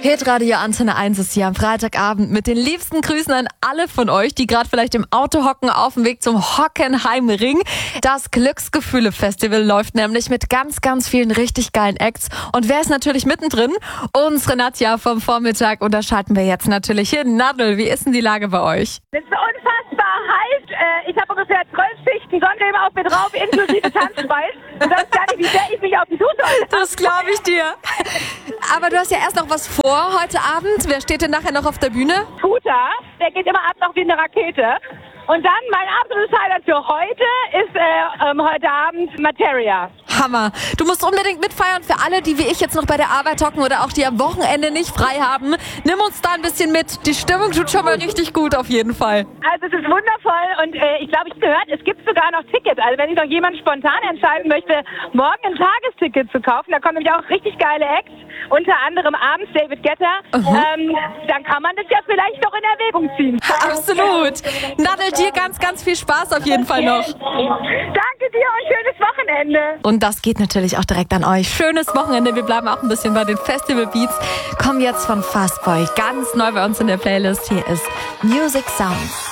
Hitradio Antenne 1 ist hier am Freitagabend mit den liebsten Grüßen an alle von euch, die gerade vielleicht im Auto hocken auf dem Weg zum Hockenheimring. Das Glücksgefühle-Festival läuft nämlich mit ganz, ganz vielen richtig geilen Acts. Und wer ist natürlich mittendrin? Unsere Nadja vom Vormittag. Und da schalten wir jetzt natürlich hin. Nadel, wie ist denn die Lage bei euch? Es ist unfassbar heiß. Ich habe ungefähr 12 Schichten Sonnencreme auf mir drauf, inklusive Tanzschweiß. Du sagst gar nicht, wie sehr ich mich auf den Fuß halte. Das glaube ich dir. Aber du hast ja erst noch was vor heute Abend. Wer steht denn nachher noch auf der Bühne? Scooter, der geht immer ab noch wie eine Rakete. Und dann mein absolutes Highlight für heute ist heute Abend Materia. Hammer. Du musst unbedingt mitfeiern für alle, die wie ich jetzt noch bei der Arbeit hocken oder auch die am Wochenende nicht frei haben. Nimm uns da ein bisschen mit. Die Stimmung tut schon mal richtig gut auf jeden Fall. Also es ist wundervoll und ich glaube, ich gehört, es gibt sogar noch Tickets. Also wenn sich noch jemand spontan entscheiden möchte, morgen ein Tagesticket zu kaufen, da kommen nämlich auch richtig geile Acts, unter anderem abends David Guetta, dann kann man das ja vielleicht doch in Erwägung ziehen. Absolut. Nadel, dir ganz, ganz viel Spaß auf jeden Fall noch. Danke dir und schönes Wochenende. Und das geht natürlich auch direkt an euch. Schönes Wochenende. Wir bleiben auch ein bisschen bei den Festival Beats. Kommen jetzt von Fastboy. Ganz neu bei uns in der Playlist. Hier ist Music Sounds.